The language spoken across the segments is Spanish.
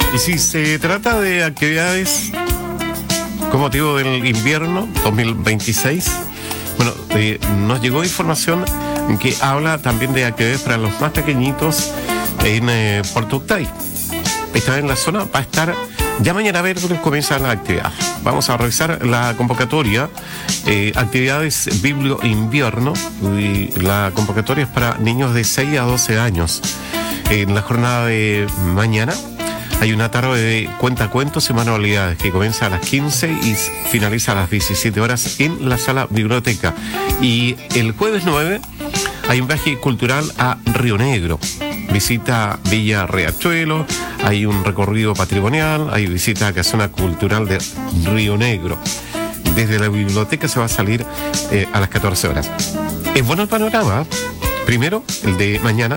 Y si se trata de actividades con motivo del invierno 2026, bueno, nos llegó información que habla también de actividades para los más pequeñitos en Puerto Octay. Esta vez en la zona va a estar, ya mañana miércoles comienzan las actividades. Vamos a revisar la convocatoria, actividades Biblio Invierno, y la convocatoria es para niños de 6 a 12 años. En la jornada de mañana hay una tarde de cuentacuentos y manualidades que comienza a las 15 y finaliza a las 17 horas en la sala biblioteca. Y el jueves 9 hay un viaje cultural a Río Negro. Visita Villa Riachuelo, hay un recorrido patrimonial, hay visita a la Casona Cultural de Río Negro. Desde la biblioteca se va a salir a las 14 horas. Es bueno el panorama. Primero, el de mañana,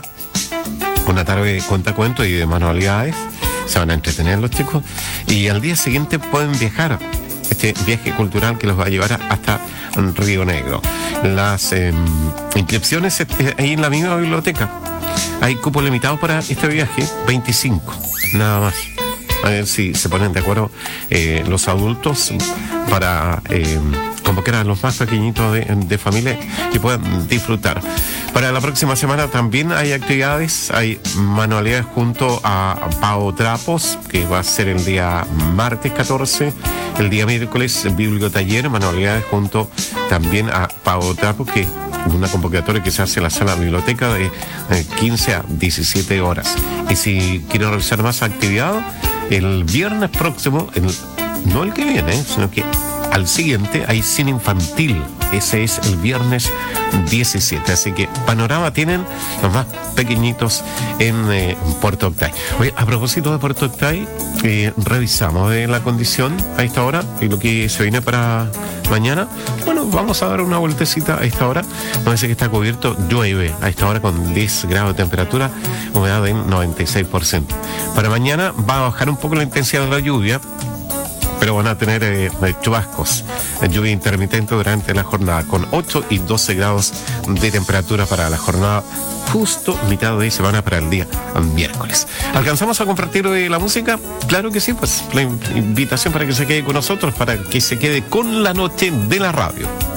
una tarde de cuentacuentos y de manualidades. Se van a entretener los chicos. Y al día siguiente pueden viajar. Este viaje cultural que los va a llevar hasta Río Negro. Las inscripciones ahí en la misma biblioteca. Hay cupo limitado para este viaje, 25, nada más. A ver si se ponen de acuerdo los adultos para convocar a los más pequeñitos de familia que puedan disfrutar. Para la próxima semana también hay actividades, hay manualidades junto a Pao Trapos, que va a ser el día martes 14, el día miércoles bibliotaller, manualidades junto también a Pao Trapos, que una convocatoria que se hace en la sala biblioteca de 15 a 17 horas. Y si quieren realizar más actividad, el viernes próximo, no el que viene, sino que al siguiente hay cine infantil. Ese es el viernes 17. Así que panorama tienen los más pequeñitos en Puerto Octay. Oye, a propósito de Puerto Octay, revisamos la condición a esta hora y lo que se viene para mañana. Bueno, vamos a dar una vueltecita a esta hora. Nos dice que está cubierto, llueve a esta hora con 10 grados de temperatura, humedad en 96%. Para mañana va a bajar un poco la intensidad de la lluvia, pero van a tener chubascos, lluvia intermitente durante la jornada, con 8 y 12 grados de temperatura para la jornada, justo mitad de semana para el día miércoles. ¿Alcanzamos a compartir la música? Claro que sí, pues la invitación para que se quede con nosotros, para que se quede con la noche de la radio.